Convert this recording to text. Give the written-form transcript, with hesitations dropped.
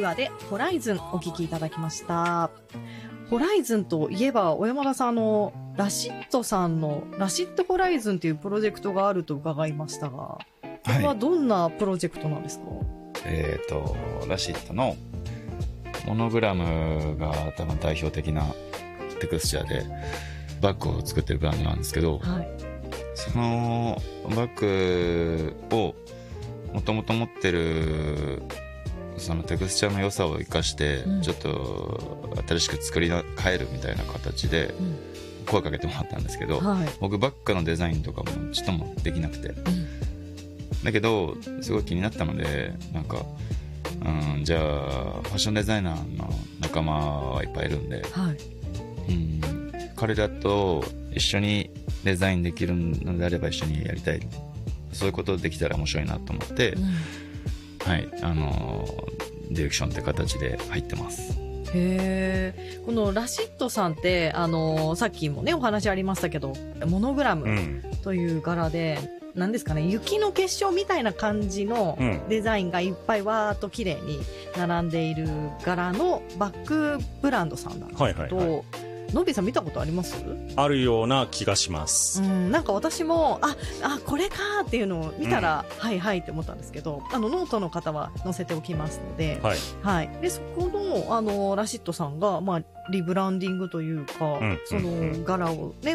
クアでホライズンお聞きいただきました。ホライズンといえば、小山田さんラシットさんのラシットホライズンというプロジェクトがあると伺いましたが、これはどんなプロジェクトなんですか？ ラシットのモノグラムが多分代表的なテクスチャーでバッグを作ってるブランドなんですけど、はい、そのバッグをもともと持ってるそのテクスチャーの良さを生かして、ちょっと新しく作り変えるみたいな形で声かけてもらったんですけど、はい、僕バッグのデザインとかもちょっともできなくて、だけどすごい気になったので、なんか、じゃあファッションデザイナーの仲間はいっぱいいるんで、はい、彼らと一緒にデザインできるのであれば一緒にやりたい、そういうことできたら面白いなと思って、はい、ディレクションって形で入ってます。 へー。このラシットさんって、さっきもね、お話ありましたけど、モノグラムという柄で、なんですかね、雪の結晶みたいな感じのデザインがいっぱいわーっと綺麗に並んでいる柄のバッグブランドさんなんですけど、はいはいはい、のびさん見たことあります？ あるような気がします。 なんか私もこれかーっていうのを見たら、はいはいって思ったんですけど、ノートの方は載せておきますので、はい、はい、でそこのラシットさんがリブランディングというか、その柄をね